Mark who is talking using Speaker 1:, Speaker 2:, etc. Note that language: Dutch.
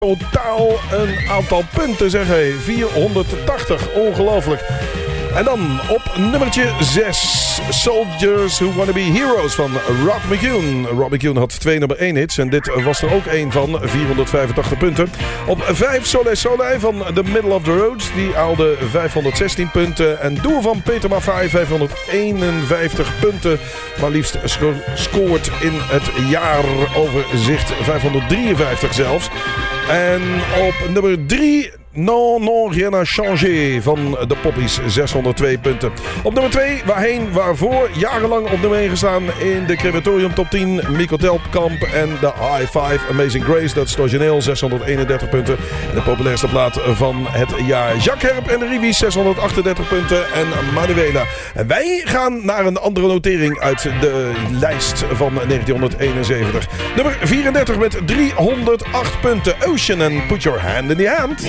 Speaker 1: Totaal een aantal punten, zeg hij. 480, ongelooflijk. En dan op nummertje 6. Soldiers Who Wanna Be Heroes van Rod McKuen. Rod McKuen had 2 nummer 1 hits. En dit was er ook een van. 485 punten. Op 5 Soleil Soleil van The Middle of the Road. Die haalde 516 punten. En Doel van Peter Maffay 551 punten. Maar liefst scoort in het jaaroverzicht 553 zelfs. En op nummer 3... Non, rien à changer van de Poppies, 602 punten. Op nummer 2, waarvoor jarenlang op nummer 1 gestaan in de Crematorium Top 10. Mico Telkamp en de High Five Amazing Grace. Dat is het origineel, 631 punten. En de populairste plaat van het jaar. Jacques Herp en de Rivies, 638 punten. En Manuela. En wij gaan naar een andere notering uit de lijst van 1971. Nummer 34 met 308 punten. Ocean and Put Your Hand in the Hand.